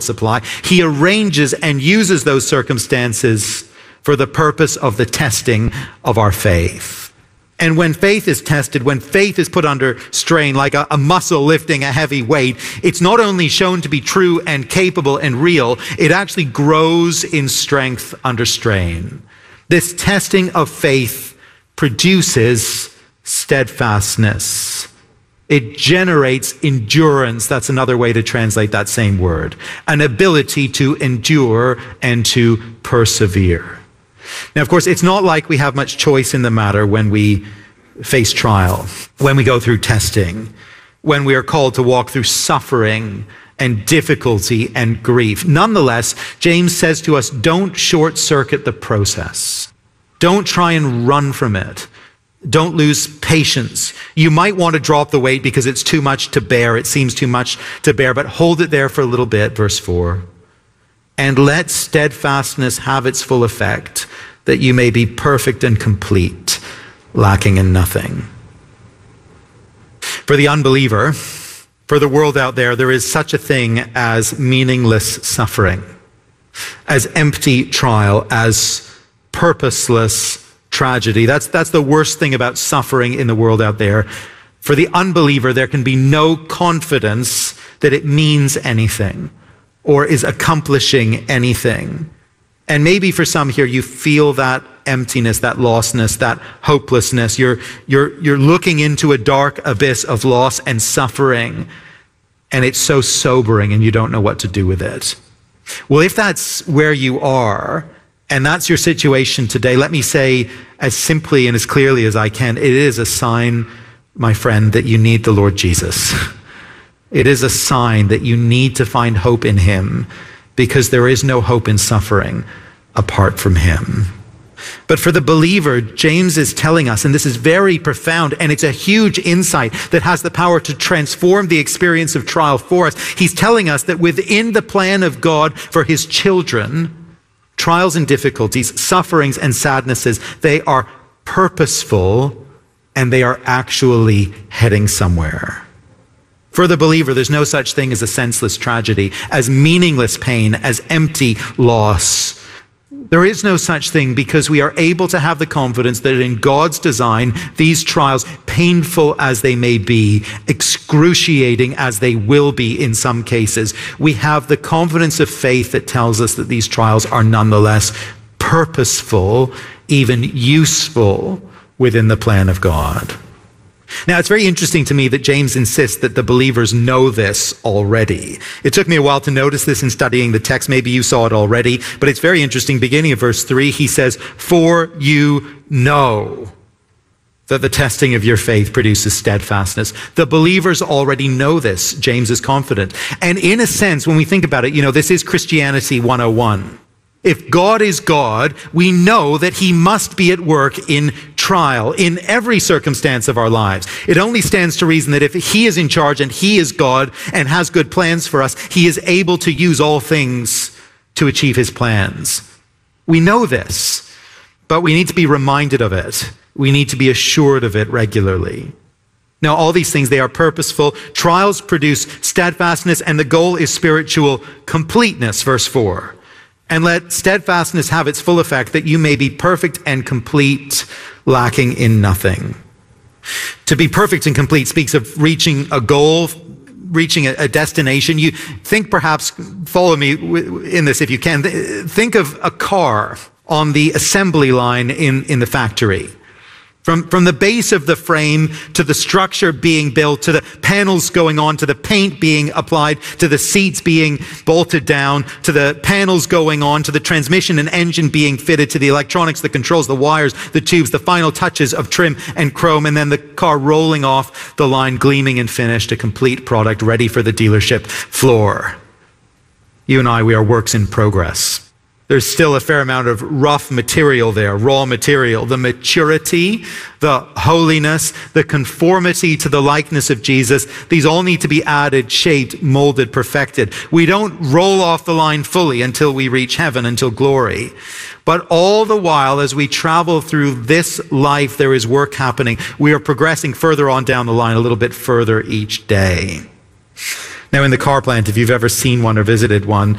supply. He arranges and uses those circumstances for the purpose of the testing of our faith. And when faith is tested, when faith is put under strain, like a muscle lifting a heavy weight, it's not only shown to be true and capable and real, it actually grows in strength under strain. This testing of faith produces steadfastness. It generates endurance. That's another way to translate that same word. An ability to endure and to persevere. Now, of course, it's not like we have much choice in the matter when we face trial, when we go through testing, when we are called to walk through suffering and difficulty and grief. Nonetheless, James says to us, don't short-circuit the process. Don't try and run from it. Don't lose patience. You might want to drop the weight because it's too much to bear. It seems too much to bear, but hold it there for a little bit, verse 4. And let steadfastness have its full effect, that you may be perfect and complete, lacking in nothing. For the unbeliever, for the world out there, there is such a thing as meaningless suffering, as empty trial, as purposeless tragedy. That's the worst thing about suffering in the world out there. For the unbeliever, there can be no confidence that it means anything or is accomplishing anything. And maybe for some here, you feel that emptiness, that lostness, that hopelessness. You're looking into a dark abyss of loss and suffering, and it's so sobering and you don't know what to do with it. Well, if that's where you are, and that's your situation today, let me say as simply and as clearly as I can, it is a sign, my friend, that you need the Lord Jesus. It is a sign that you need to find hope in him, because there is no hope in suffering apart from him. But for the believer, James is telling us, and this is very profound, and it's a huge insight that has the power to transform the experience of trial for us. He's telling us that within the plan of God for his children, trials and difficulties, sufferings and sadnesses, they are purposeful and they are actually heading somewhere. For the believer, there's no such thing as a senseless tragedy, as meaningless pain, as empty loss. There is no such thing, because we are able to have the confidence that in God's design, these trials, painful as they may be, excruciating as they will be in some cases, we have the confidence of faith that tells us that these trials are nonetheless purposeful, even useful within the plan of God. Now, it's very interesting to me that James insists that the believers know this already. It took me a while to notice this in studying the text. Maybe you saw it already, but it's very interesting. Beginning of verse 3, he says, "For you know that the testing of your faith produces steadfastness." The believers already know this. James is confident. And in a sense, when we think about it, this is Christianity 101. If God is God, we know that he must be at work in trial, in every circumstance of our lives. It only stands to reason that if he is in charge and he is God and has good plans for us, he is able to use all things to achieve his plans. We know this, but we need to be reminded of it. We need to be assured of it regularly. Now, all these things, they are purposeful. Trials produce steadfastness, and the goal is spiritual completeness, verse 4. And let steadfastness have its full effect, that you may be perfect and complete, lacking in nothing. To be perfect and complete speaks of reaching a goal, reaching a destination. You think, perhaps, follow me in this if you can, think of a car on the assembly line in the factory. From the base of the frame to the structure being built, to the panels going on, to the paint being applied, to the seats being bolted down, to the panels going on, to the transmission and engine being fitted, to the electronics, the controls, the wires, the tubes, the final touches of trim and chrome, and then the car rolling off the line, gleaming and finished, a complete product ready for the dealership floor. You and I, we are works in progress. There's still a fair amount of rough material there, raw material. The maturity, the holiness, the conformity to the likeness of Jesus, these all need to be added, shaped, molded, perfected. We don't roll off the line fully until we reach heaven, until glory. But all the while, as we travel through this life, there is work happening. We are progressing further on down the line, a little bit further each day. Now, in the car plant, if you've ever seen one or visited one,